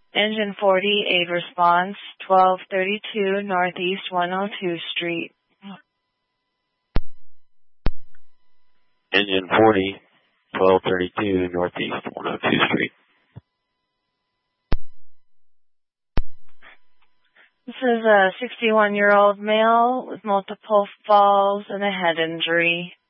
Engine 40, aid response, 1232 Northeast 102 Street. Engine 40, 1232 Northeast 102 Street. This is a 61-year-old male with multiple falls and a head injury.